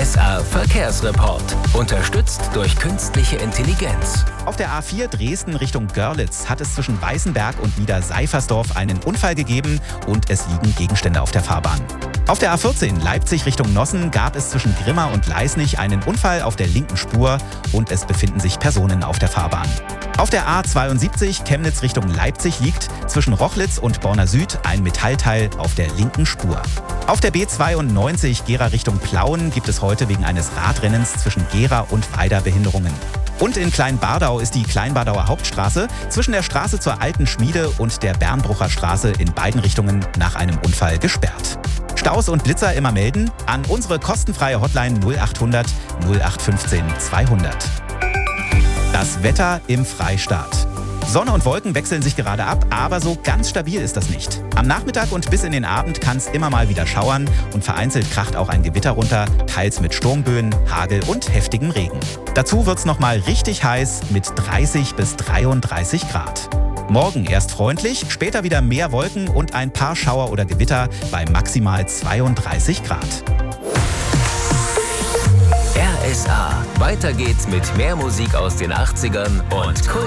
RSA Verkehrsreport. Unterstützt durch künstliche Intelligenz. Auf der A4 Dresden Richtung Görlitz hat es zwischen Weißenberg und Niederseifersdorf einen Unfall gegeben und es liegen Gegenstände auf der Fahrbahn. Auf der A14 Leipzig Richtung Nossen gab es zwischen Grimma und Leisnig einen Unfall auf der linken Spur und es befinden sich Personen auf der Fahrbahn. Auf der A72 Chemnitz Richtung Leipzig liegt zwischen Rochlitz und Borna Süd ein Metallteil auf der linken Spur. Auf der B92 Gera Richtung Plauen gibt es heute wegen eines Radrennens zwischen Gera und Weida Behinderungen. Und in Kleinbardau ist die Kleinbardauer Hauptstraße zwischen der Straße zur Alten Schmiede und der Bernbrucher Straße in beiden Richtungen nach einem Unfall gesperrt. Staus und Blitzer immer melden an unsere kostenfreie Hotline 0800 0815 200. Das Wetter im Freistaat. Sonne und Wolken wechseln sich gerade ab, aber so ganz stabil ist das nicht. Am Nachmittag und bis in den Abend kann es immer mal wieder schauern und vereinzelt kracht auch ein Gewitter runter, teils mit Sturmböen, Hagel und heftigem Regen. Dazu wird's nochmal richtig heiß mit 30 bis 33 Grad. Morgen erst freundlich, später wieder mehr Wolken und ein paar Schauer oder Gewitter bei maximal 32 Grad. RSA. Weiter geht's mit mehr Musik aus den 80ern und Kult.